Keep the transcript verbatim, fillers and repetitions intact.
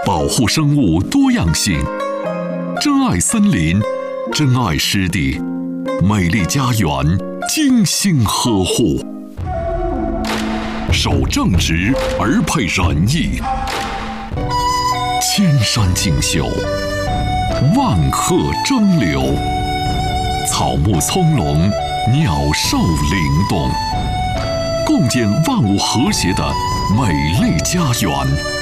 保护生物多样性，珍爱森林，珍爱湿地，美丽家园精心呵护，守正直而配仁义，千山竞秀，万壑争流，草木葱茏，鸟兽灵动，共建万物和谐的美丽家园。